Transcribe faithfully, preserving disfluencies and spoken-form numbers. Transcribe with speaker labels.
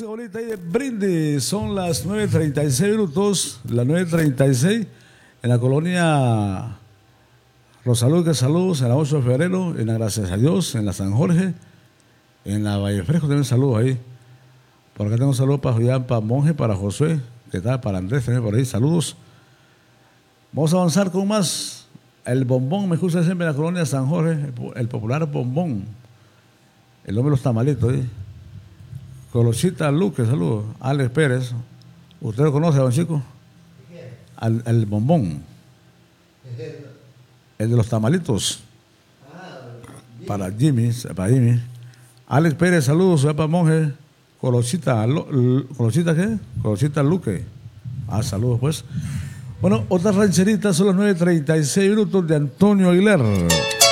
Speaker 1: música bonita ahí de Brindis. Son las nueve treinta y seis minutos, las nueve treinta y seis en la colonia Rosalud, saludos, en la ocho de febrero, en la Gracias a Dios, en la San Jorge, en la Valle Fresco también saludos ahí. Por acá tengo un saludo para Julián, para Monje, para Josué, que tal, para Andrés también por ahí, saludos. Vamos a avanzar con más. El bombón, me escucha siempre en la colonia San Jorge, el popular bombón. El hombre de los tamalitos, ¿eh? Colosita Luque, saludos. Alex Pérez. ¿Usted lo conoce, don Chico? Al, el bombón. El de los tamalitos. Para Jimmy, para Jimmy. Alex Pérez, saludos, para Monje. Colosita, ¿Colosita qué? Colosita Luque. Ah, saludos pues. Bueno, otra rancherita, son las nueve treinta y seis minutos de Antonio Aguilar.